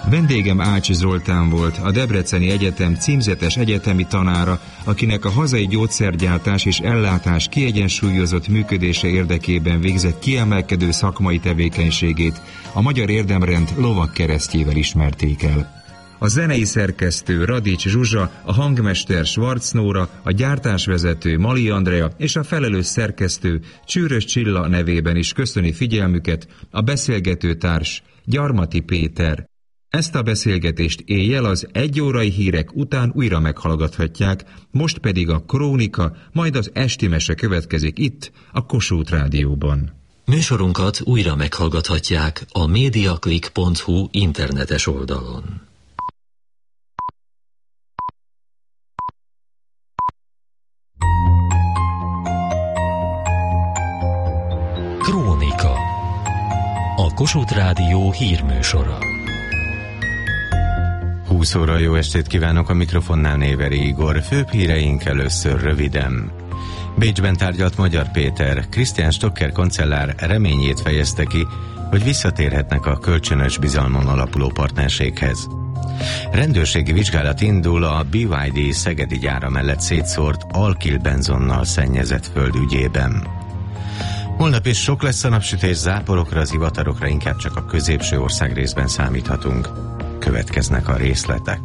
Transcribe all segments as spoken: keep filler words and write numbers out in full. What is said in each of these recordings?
Vendégem Ács Zoltán volt, a Debreceni Egyetem címzetes egyetemi tanára, akinek a hazai gyógyszergyártás és ellátás kiegyensúlyozott működése érdekében végzett kiemelkedő szakmai tevékenységét a Magyar Érdemrend lovagkeresztjével ismerték el. A zenei szerkesztő Radics Zsuzsa, a hangmester Schwarz Nóra, a gyártásvezető Mali Andrea és a felelős szerkesztő Csűrös Csilla nevében is köszöni figyelmüket a beszélgető társ Gyarmati Péter. Ezt a beszélgetést éjjel az egyórai hírek után újra meghallgathatják, most pedig a krónika, majd az esti mese következik itt, a Kossuth Rádióban. Műsorunkat újra meghallgathatják a mediaclick pont hu internetes oldalon. Krónika. A Kossuth Rádió hírműsora. húsz óra, jó estét kívánok, a mikrofonnál Néveri Igor. Főbb híreink először röviden. Bécsben tárgyalt Magyar Péter, Christian Stocker kancellár reményét fejezte ki, hogy visszatérhetnek a kölcsönös bizalmon alapuló partnerséghez. Rendőrségi vizsgálat indul a bé vé dé szegedi gyára mellett szétszórt alkilbenzonnal szennyezett föld ügyében. Holnap is sok lesz a napsütés, záporokra, zivatarokra inkább csak a középső országrészben számíthatunk. Következnek a részletek.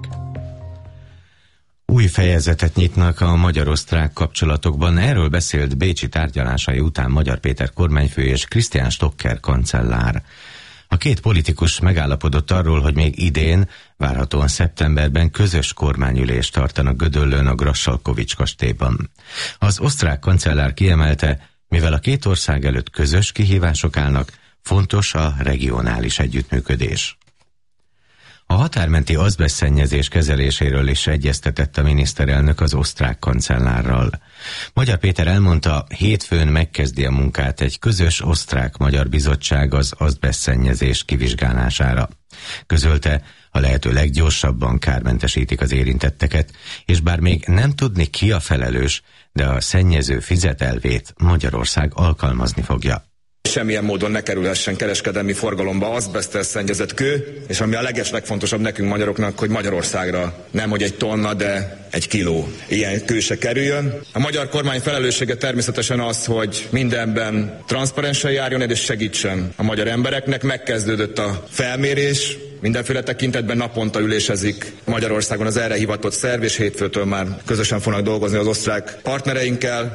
Új fejezetet nyitnak a magyar-osztrák kapcsolatokban. Erről beszélt bécsi tárgyalásai után Magyar Péter kormányfő és Christian Stocker kancellár. A két politikus megállapodott arról, hogy még idén, várhatóan szeptemberben közös kormányülést tartanak Gödöllőn a Grassalkovich kastélyban. Az osztrák kancellár kiemelte, mivel a két ország előtt közös kihívások állnak, fontos a regionális együttműködés. A határmenti azbesztszennyezés kezeléséről is egyeztetett a miniszterelnök az osztrák kancellárral. Magyar Péter elmondta, hétfőn megkezdi a munkát egy közös osztrák-magyar bizottság az azbesztszennyezés kivizsgálására. Közölte, a lehető leggyorsabban kármentesítik az érintetteket, és bár még nem tudni ki a felelős, de a szennyező fizet elvét Magyarország alkalmazni fogja. Semmilyen módon ne kerülhessen kereskedelmi forgalomba azbeszttel szennyezett kő, és ami a legeslegfontosabb nekünk magyaroknak, hogy Magyarországra nem hogy egy tonna, de egy kiló ilyen kő se kerüljön. A magyar kormány felelőssége természetesen az, hogy mindenben transzparensen járjon és segítsen a magyar embereknek. Megkezdődött a felmérés, mindenféle tekintetben naponta ülésezik Magyarországon az erre hivatott szerv, és hétfőtől már közösen fognak dolgozni az osztrák partnereinkkel.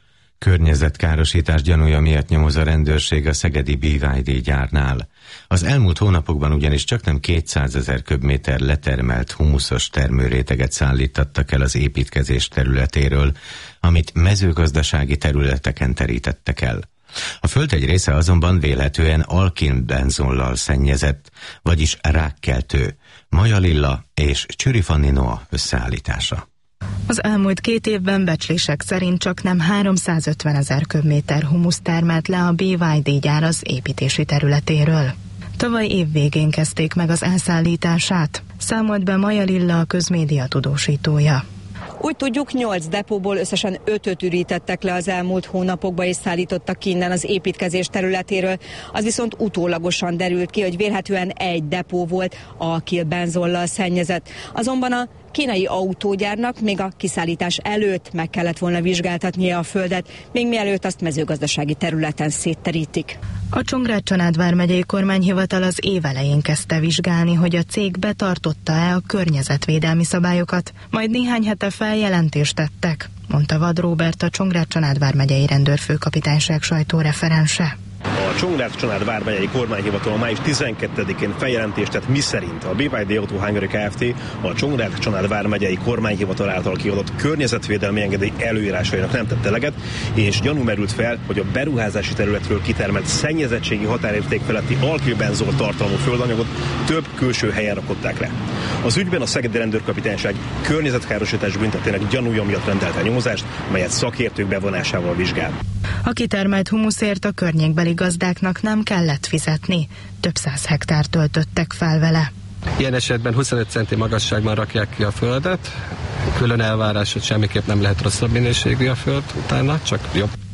Környezetkárosítás gyanúja miatt nyomoz a rendőrség a szegedi bé vé dé gyárnál. Az elmúlt hónapokban ugyanis csaknem kétszázezer köbméter letermelt humuszos termőréteget szállítottak el az építkezés területéről, amit mezőgazdasági területeken terítettek el. A föld egy része azonban vélhetően alkilbenzollal szennyezett, vagyis rákkeltő, Maja Lilla és Csüri Fanni Noa összeállítása. Az elmúlt két évben becslések szerint csaknem háromszázötven ezer köbméter humusz termelt le a bé vé dé gyár az építési területéről. Tavaly év végén kezdték meg az elszállítását, számolt be Maja Lilla, a közmédia tudósítója. Úgy tudjuk, nyolc depóból összesen ötöt ürítettek le az elmúlt hónapokban és szállítottak ki innen az építkezés területéről. Az viszont utólagosan derült ki, hogy vélhetően egy depó volt alkilbenzollal szennyezett. Azonban a kínai autógyárnak még a kiszállítás előtt meg kellett volna vizsgáltatnia a földet, még mielőtt azt mezőgazdasági területen szétterítik. A Csongrád-Csanád vármegyei kormányhivatal az év elején kezdte vizsgálni, hogy a cég betartotta-e a környezetvédelmi szabályokat, majd néhány hete feljelentést tettek, mondta Vad Róbert, a Csongrád-Csanád vármegyei rendőrfőkapitányság sajtóreferense. A Csongrád-Csanád vármegyei kormányhivatal május tizenkettedikén feljelentést tett, miszerint a bé vé dé Auto Hungary Kft. A Csongrád-Csanád vármegyei kormányhivatal által kiadott környezetvédelmi engedély előírásainak nem tett eleget, és gyanú merült fel, hogy a beruházási területről kitermelt szennyezettségi határérték feletti alkilbenzol tartalmú földanyagot több külső helyen rakották le. Az ügyben a szegedi rendőrkapitányság környezetkárosítás büntetének gyanúja miatt rendelte nyomozást, melyet szakértők bevonásával vizsgál. A kitermelt humuszért a környékbeli gazdáknak nem kellett fizetni, több száz hektár töltöttek fel vele. Ilyen esetben huszonöt centi magasságban rakják ki a földet, külön elvárás, hogy semmiképp nem lehet rosszabb minőségű a föld utána, csak jobb.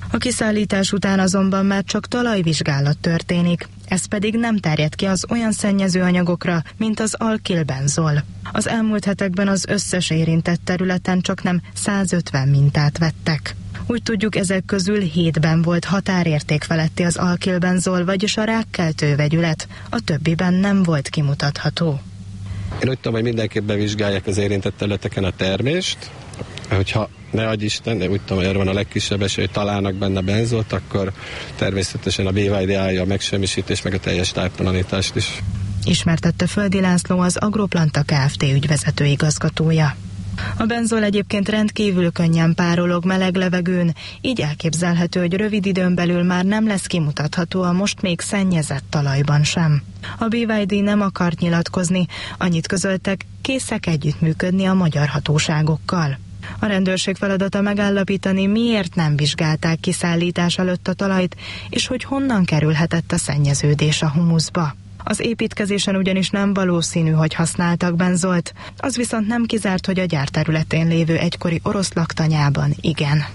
A kiszállítás után azonban már csak talajvizsgálat történik, ez pedig nem terjed ki az olyan szennyező anyagokra, mint az alkilbenzol. Az elmúlt hetekben az összes érintett területen csaknem százötven mintát vettek. Úgy tudjuk, ezek közül hétben volt határérték feletti az alkilbenzol, vagyis a rákkeltő vegyület, a többiben nem volt kimutatható. Én úgy tudom, hogy mindenképpen vizsgálják az érintett területeken a termést, hogyha ne adj Isten, de úgy tudom, hogy erre van a legkisebb esély, hogy találnak benne benzolt, akkor természetesen a bé vé dé állja a megsemmisítés, meg a teljes tájtalanítást is. Ismertette Földi László, az Agroplanta Kft. Ügyvezető igazgatója. A benzol egyébként rendkívül könnyen párolog meleg levegőn, így elképzelhető, hogy rövid időn belül már nem lesz kimutatható a most még szennyezett talajban sem. A bé vé dé nem akart nyilatkozni, annyit közöltek, készek együttműködni a magyar hatóságokkal. A rendőrség feladata megállapítani, miért nem vizsgálták kiszállítás előtt a talajt, és hogy honnan kerülhetett a szennyeződés a humuszba. Az építkezésen ugyanis nem valószínű, hogy használtak benzolt, az viszont nem kizárt, hogy a gyár területén lévő egykori orosz laktanyában igen.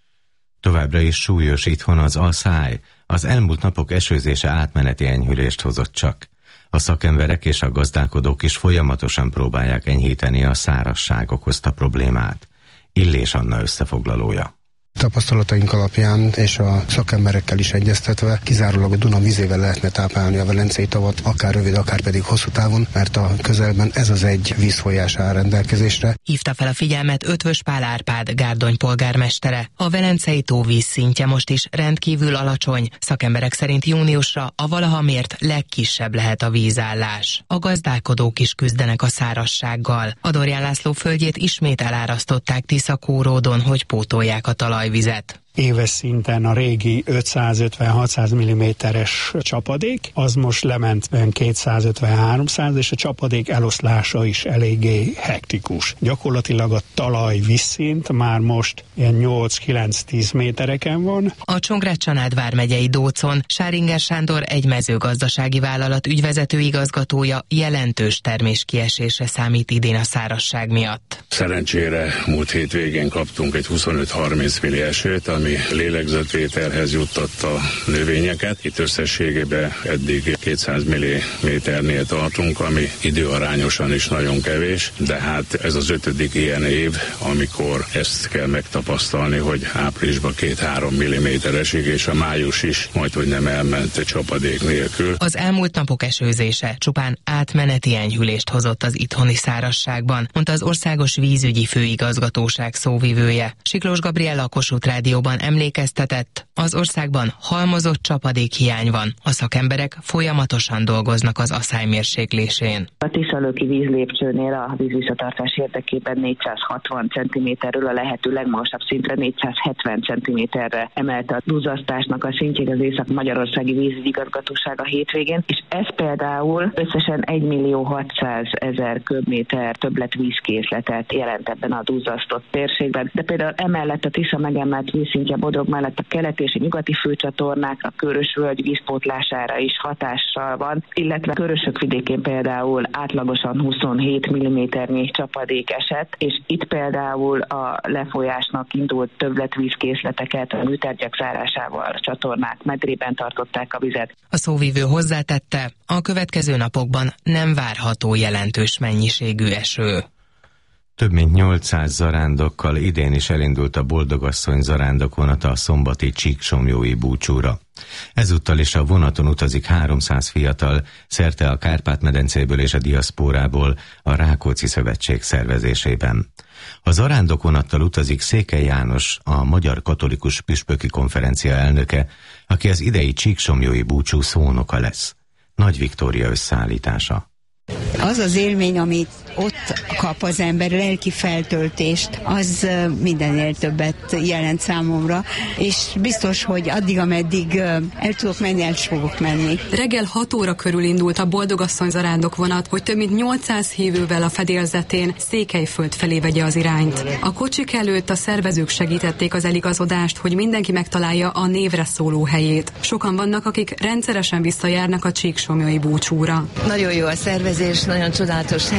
Továbbra is súlyos itthon az aszály, az elmúlt napok esőzése átmeneti enyhülést hozott csak. A szakemberek és a gazdálkodók is folyamatosan próbálják enyhíteni a szárazság okozta problémát. Illés Anna összefoglalója. Tapasztalataink alapján és a szakemberekkel is egyeztetve kizárólag a Duna vizével lehetne táplálni a Velencei tavat, akár rövid, akár pedig hosszú távon, mert a közelben ez az egy vízfolyás áll rendelkezésre. Hívta fel a figyelmet Ötvös Pál Árpád, Gárdony polgármestere. A Velencei tó vízszintje most is rendkívül alacsony. Szakemberek szerint júniusra a valaha mért legkisebb lehet a vízállás. A gazdálkodók is küzdenek a szárazsággal. A Dorján László földjét ismét elárasztották Tiszakóródon, hogy pótolják a talaj vizet. Éves szinten a régi ötszázötven-hatszáz milliméteres csapadék, az most lement kétszázötven-háromszáz, és a csapadék eloszlása is eléggé hektikus. Gyakorlatilag a talaj vízszint már most ilyen nyolc-kilenc-tíz métereken van. A Csongrád-Csanád vármegyei Dócon Sáringer Sándor egy mezőgazdasági vállalat ügyvezető igazgatója jelentős terméskiesésre számít idén a szárazság miatt. Szerencsére múlt hétvégén kaptunk egy huszonöt-harminc milli esőt, ami lélegzetvételhez juttatta a növényeket. Itt összességében eddig kétszáz milliméternél tartunk, ami időarányosan is nagyon kevés, de hát ez az ötödik ilyen év, amikor ezt kell megtapasztalni, hogy áprilisban két-három milliméter esik, és a május is majdhogy nem elment csapadék nélkül. Az elmúlt napok esőzése csupán átmeneti enyhülést hozott az itthoni szárazságban, mondta az Országos Vízügyi Főigazgatóság szóvivője. Siklós Gabriella a Kossuth Rádióban emlékeztetett, az országban halmozott csapadékhiány van, a szakemberek folyamatosan dolgoznak az aszály mérséklésén. A Tiszalöki vízlépcsőnél a vízvisszatartás érdekében négyszázhatvan centiméterről a lehető legmagasabb szintre négyszázhetven centiméterre emelte a duzzasztásnak a szintjét az Észak-Magyarországi Vízigazgatóság a hétvégén, és ez például összesen egymillió hatszázezer köbméter többlet vízkészletet jelent ebben a duzzasztott térségben, de például emellett a Tisza megemelt vízszintje Bodrog mellett a keleti és a nyugati főcsatornákra, Körösvölgy vízpótlására is hatással van, illetve Körösök vidékén például átlagosan huszonhét milliméternyi csapadék esett, és itt például a lefolyásnak indult többletvízkészleteket a műtárgyak zárásával a csatornák medrében tartották a vizet. A szóvivő hozzátette, a következő napokban nem várható jelentős mennyiségű eső. Több mint nyolcszáz zarándokkal idén is elindult a Boldogasszony zarándokvonata a szombati Csíksomlyói búcsúra. Ezúttal is a vonaton utazik háromszáz fiatal, szerte a Kárpát-medencéből és a diaszpórából a Rákóczi Szövetség szervezésében. A zarándokvonattal utazik Székely János, a Magyar Katolikus Püspöki Konferencia elnöke, aki az idei Csíksomlyói búcsú szónoka lesz. Nagy Viktória összeállítása. Az az élmény, amit ott kap az ember, lelki feltöltést, az mindennél többet jelent számomra, és biztos, hogy addig, ameddig el tudok menni, el is fogok menni. Reggel hat óra körül indult a Boldogasszony zarándokvonat, hogy több mint nyolcszáz hívővel a fedélzetén Székelyföld felé vegye az irányt. A kocsik előtt a szervezők segítették az eligazodást, hogy mindenki megtalálja a névre szóló helyét. Sokan vannak, akik rendszeresen visszajárnak a Csíksomlyói búcsúra. Nagyon jó a szervezés, nagyon csodálatos helyre megyünk,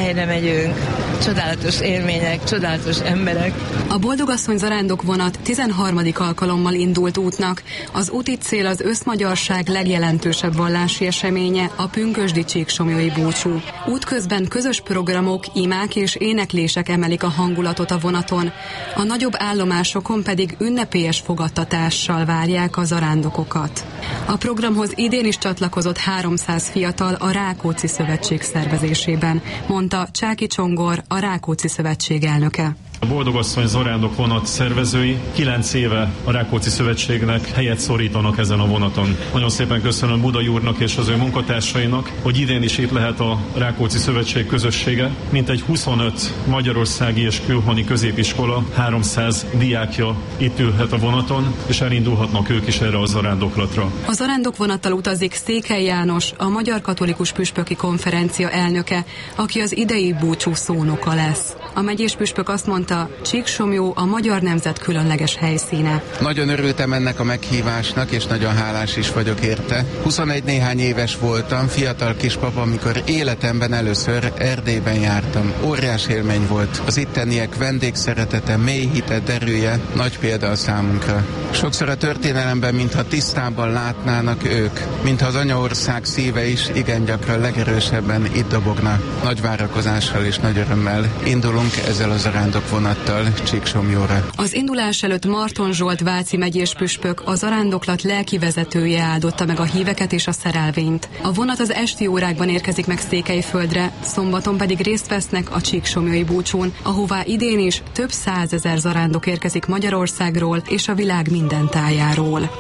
megyünk. Csodálatos élmények, csodálatos emberek. A Boldogasszony zarándok vonat tizenharmadik alkalommal indult útnak. Az úti cél az összmagyarság legjelentősebb vallási eseménye, a pünkösdi csíksomlyói búcsú. Útközben közös programok, imák és éneklések emelik a hangulatot a vonaton. A nagyobb állomásokon pedig ünnepélyes fogadtatással várják a zarándokokat. A programhoz idén is csatlakozott háromszáz fiatal a Rákóczi Szövetség szervezésében, mondta Csáki Csongor, a Rákóczi Szövetség elnöke. A Boldogasszony zarándok vonat szervezői kilenc éve a Rákóczi Szövetségnek helyet szorítanak ezen a vonaton. Nagyon szépen köszönöm Budai úrnak és az ő munkatársainak, hogy idén is itt lehet a Rákóczi Szövetség közössége. Mintegy huszonöt magyarországi és külhoni középiskola, háromszáz diákja itt ülhet a vonaton, és elindulhatnak ők is erre a zarándoklatra. A zarándok vonattal utazik Székely János, a Magyar Katolikus Püspöki Konferencia elnöke, aki az idei búcsú szónoka lesz. A megyés püspök azt mondta, Csíksomlyó a magyar nemzet különleges helyszíne. Nagyon örültem ennek a meghívásnak, és nagyon hálás is vagyok érte. huszonegy néhány éves voltam, fiatal kispapa, amikor életemben először Erdélyben jártam. Óriás élmény volt. Az itteniek vendégszeretete, mély hite, derűje, nagy példa a számunkra. Sokszor a történelemben, mintha tisztában látnának ők, mintha az anyaország szíve is igen gyakran legerősebben itt dobogna. Nagy várakozással és nagy örömmel indulunk ezzel a zarándok vonattal Csíksomlyóra. Az indulás előtt Marton Zsolt váci megyés püspök, a zarándoklat lelki vezetője áldotta meg a híveket és a szerelvényt. A vonat az esti órákban érkezik meg Székelyföldre, szombaton pedig részt vesznek a csíksomlyói búcsún, ahová idén is több százezer zarándok érkezik Magyarországról és a világ minden tájáról.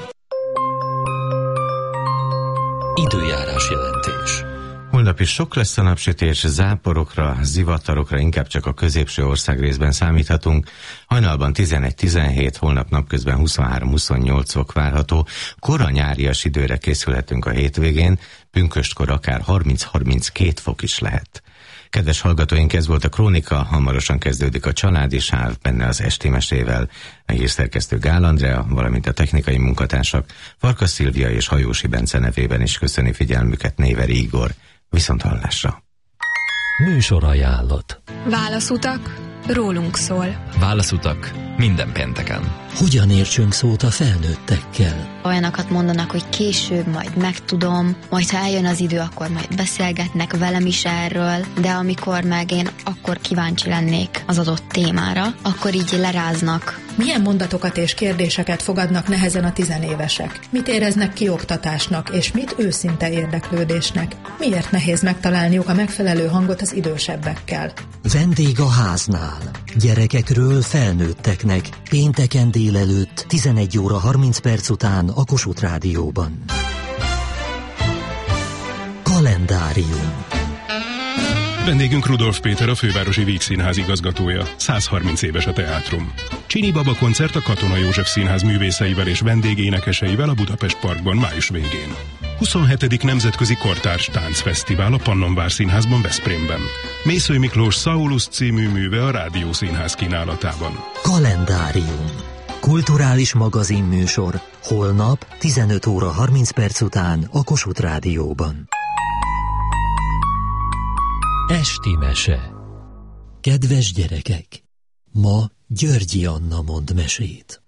Időjárás jelentés. Holnap is sok lesz a napsütés, záporokra, zivatarokra inkább csak a középső országrészben számíthatunk. Hajnalban tizenegy-tizenhét, holnap napközben huszonhárom-huszonnyolc fok várható. Kora nyárias időre készülhetünk a hétvégén, pünköstkor akár harminc-harminckét fok is lehet. Kedves hallgatóink, ez volt a Krónika, hamarosan kezdődik a Családi Sáv, benne az esti mesével. A hírszerkesztő Gál Andrea, valamint a technikai munkatársak Farkas Szilvia és Hajósi Bence nevében is köszöni figyelmüket Néveri Igor. Viszont hallásra! Műsorajánlat. Válaszutak rólunk szól. Válaszutak minden pénteken. Hogyan értsünk szót a felnőttekkel? Olyanokat mondanak, hogy később majd megtudom, majd ha eljön az idő, akkor majd beszélgetnek velem is erről, de amikor meg én akkor kíváncsi lennék az adott témára, akkor így leráznak. Milyen mondatokat és kérdéseket fogadnak nehezen a tizenévesek? Mit éreznek kioktatásnak, és mit őszinte érdeklődésnek? Miért nehéz megtalálniuk a megfelelő hangot az idősebbekkel? Vendég a háznál. Gyerekekről felnőtteknek. Pénteken délelőtt tizenegy óra harminc perc után a Kossuth Rádióban. Kalendárium. Vendégünk Rudolf Péter, a Fővárosi Vígszínház igazgatója. száz harminc éves a teátrum. Csini Baba koncert a Katona József Színház művészeivel és vendégénekeseivel a Budapest Parkban május végén. huszonhetedik Nemzetközi Kortárs Táncfesztivál a Pannonvár Színházban Veszprémben. Mészöly Miklós Saulus című műve a Rádiószínház kínálatában. Kalendárium. Kulturális magazinműsor. Holnap tizenöt óra harminc perc után a Kossuth Rádióban. Esti mese. Kedves gyerekek! Ma Györgyi Anna mond mesét.